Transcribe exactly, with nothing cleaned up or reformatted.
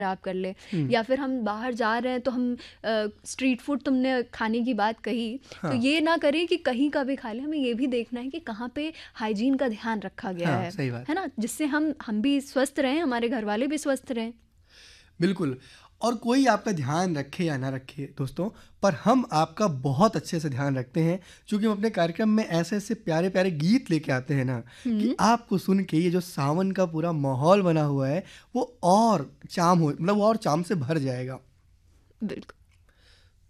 खराब कर ले, हुँ। या फिर हम बाहर जा रहे हैं तो हम अ, स्ट्रीट फूड तुमने खाने की बात कही, तो हाँ, ये ना करें कि कहीं का भी खा लें। हमें ये भी देखना है कि कहाँ पे हाइजीन का ध्यान रखा गया हाँ, है सही बात है है। ना, जिससे हम हम भी स्वस्थ रहें, हमारे घर वाले भी स्वस्थ रहें। बिल्कुल। और कोई आपका ध्यान रखे या ना रखे दोस्तों, पर हम आपका बहुत अच्छे से ध्यान रखते हैं, क्योंकि हम अपने कार्यक्रम में ऐसे-ऐसे प्यारे-प्यारे गीत लेके आते हैं ना, कि हम्म। आपको सुन के ये जो सावन का पूरा माहौल बना हुआ है, वो और चाम हो मतलब वो और चाम से भर जाएगा। बिल्कुल।